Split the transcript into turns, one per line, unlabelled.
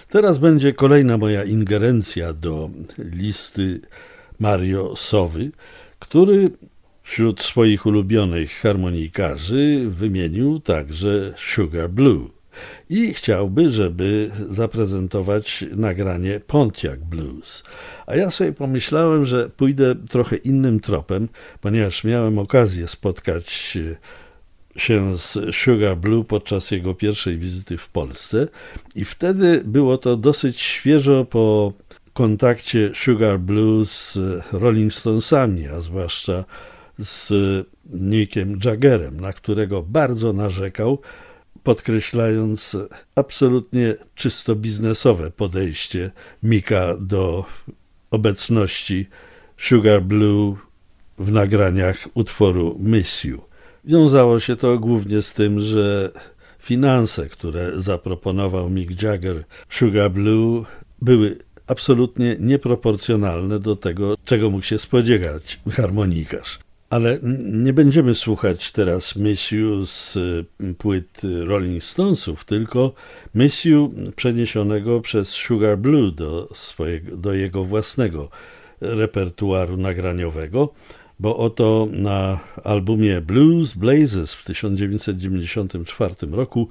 Teraz będzie kolejna moja ingerencja do listy Mario Sowy, który wśród swoich ulubionych harmonikarzy wymienił także Sugar Blue i chciałby, żeby zaprezentować nagranie Pontiac Blues. A ja sobie pomyślałem, że pójdę trochę innym tropem, ponieważ miałem okazję spotkać się z Sugar Blue podczas jego pierwszej wizyty w Polsce i wtedy było to dosyć świeżo po kontakcie Sugar Blue z Rolling Stonesami, a zwłaszcza z Mickiem Jaggerem, na którego bardzo narzekał, podkreślając absolutnie czysto biznesowe podejście Micka do obecności Sugar Blue w nagraniach utworu Miss You. Wiązało się to głównie z tym, że finanse, które zaproponował Mick Jagger Sugar Blue, były absolutnie nieproporcjonalne do tego, czego mógł się spodziewać harmonikarz. Ale nie będziemy słuchać teraz Miss You z płyt Rolling Stonesów, tylko Miss You przeniesionego przez Sugar Blue do jego własnego repertuaru nagraniowego, bo oto na albumie Blues Blazes w 1994 roku